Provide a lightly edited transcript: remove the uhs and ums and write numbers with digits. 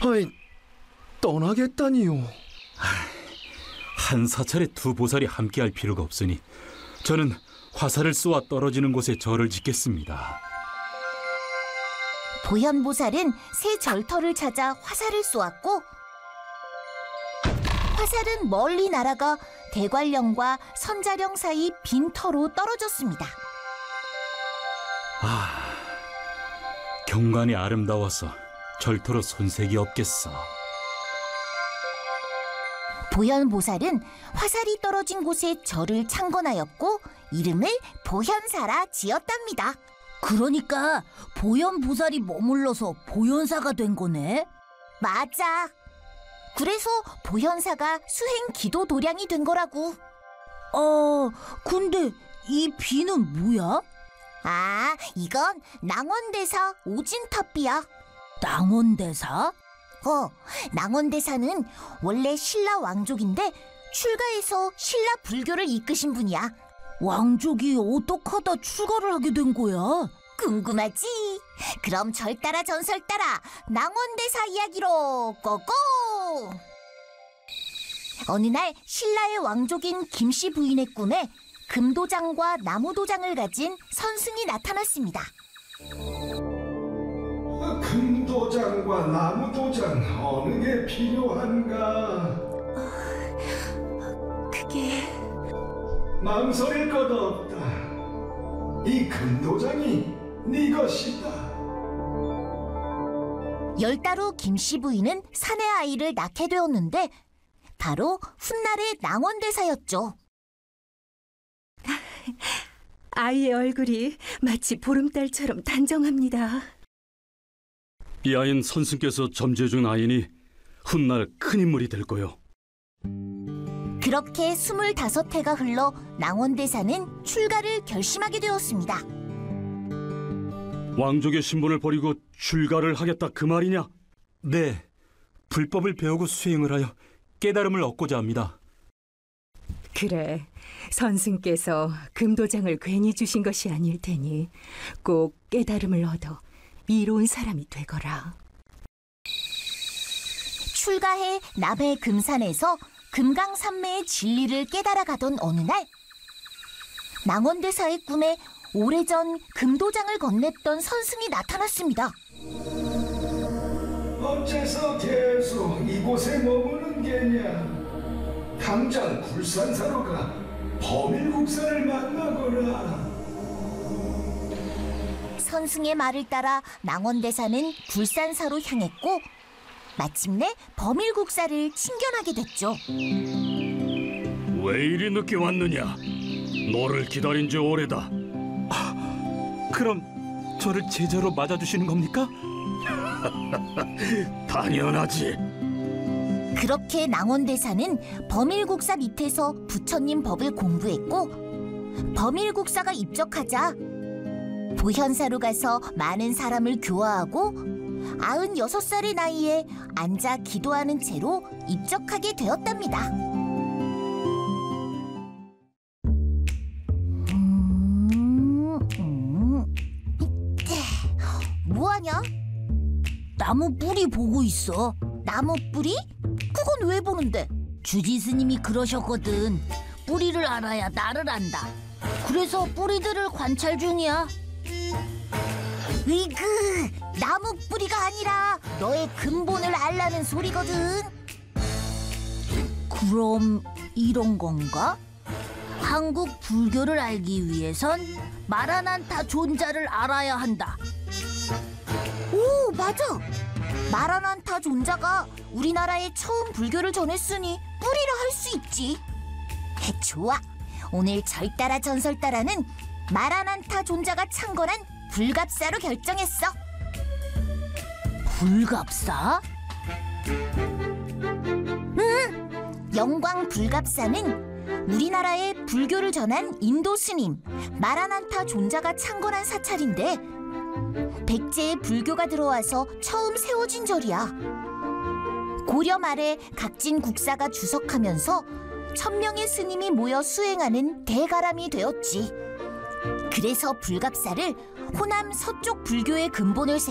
아이, 떠나겠다니요. 한 사찰에 두 보살이 함께할 필요가 없으니 저는 화살을 쏘아 떨어지는 곳에 절을 짓겠습니다. 보현보살은 새 절터를 찾아 화살을 쏘았고, 화살은 멀리 날아가 대관령과 선자령 사이 빈터로 떨어졌습니다. 경관이 아름다워서 절터로 손색이 없겠어. 보현보살은 화살이 떨어진 곳에 절을 창건하였고 이름을 보현사라 지었답니다. 그러니까 보현보살이 머물러서 보현사가 된 거네? 맞아. 그래서 보현사가 수행 기도 도량이 된 거라고. 근데 이 비는 뭐야? 이건 낭원대사 오진탑비야. 낭원대사? 낭원대사는 원래 신라 왕족인데 출가해서 신라 불교를 이끄신 분이야. 왕족이 어떡하다 출가를 하게 된 거야? 궁금하지? 그럼 절 따라 전설 따라 낭원대사 이야기로 고고! 어느 날 신라의 왕족인 김씨 부인의 꿈에 금도장과 나무도장을 가진 선승이 나타났습니다. 금도장과 나무도장 어느 게 필요한가? 그게... 망설일 것 없다. 이 금도장이 네 것이다. 10달 후 김씨 부인은 사내 아이를 낳게 되었는데 바로 훗날의 낭원대사였죠. 아이의 얼굴이 마치 보름달처럼 단정합니다. 이 아이는 선생께서 점지해 준 아이니 훗날 큰 인물이 될 거요. 그렇게 25해가 흘러 낭원대사는 출가를 결심하게 되었습니다. 왕족의 신분을 버리고 출가를 하겠다 그 말이냐? 네, 불법을 배우고 수행을 하여 깨달음을 얻고자 합니다. 그래, 선승께서 금도장을 괜히 주신 것이 아닐 테니 꼭 깨달음을 얻어 이로운 사람이 되거라. 출가해 남해 금산에서 금강산매의 진리를 깨달아 가던 어느 날, 낭원대사의 꿈에 오래전 금도장을 건넸던 선승이 나타났습니다. 어째서 계속 이곳에 머무는 게냐? 당장 굴산사로 가 범일국사를 만나거라. 선승의 말을 따라 낭원대사는 굴산사로 향했고 마침내 범일국사를 친견하게 됐죠. 왜 이리 늦게 왔느냐? 너를 기다린 지 오래다. 그럼 저를 제자로 맞아주시는 겁니까? 당연하지. 그렇게 낭원대사는 범일국사 밑에서 부처님 법을 공부했고, 범일국사가 입적하자 보현사로 가서 많은 사람을 교화하고 96살의 나이에 앉아 기도하는 채로 입적하게 되었답니다. 뭐하냐? 나무 뿌리 보고 있어. 나무 뿌리? 그건 왜 보는데? 주지 스님이 그러셨거든. 뿌리를 알아야 나를 안다. 그래서 뿌리들을 관찰 중이야. 으이그, 나무 뿌리가 아니라 너의 근본을 알라는 소리거든. 그럼 이런 건가? 한국 불교를 알기 위해선 마라난타 존자를 알아야 한다. 오, 맞아. 마라난타 존자가 우리나라에 처음 불교를 전했으니 뿌리라 할 수 있지. 좋아. 오늘 절 따라 전설 따라는 마라난타 존자가 창건한 불갑사로 결정했어. 불갑사? 영광 불갑사는 우리나라에 불교를 전한 인도 스님 마라난타 존자가 창건한 사찰인데, 백제에 불교가 들어와서 처음 세워진 절이야. 고려 말에 각진 국사가 주석하면서 1000명의 스님이 모여 수행하는 대가람이 되었지. 그래서 불갑사를 호남 서쪽 불교의 근본을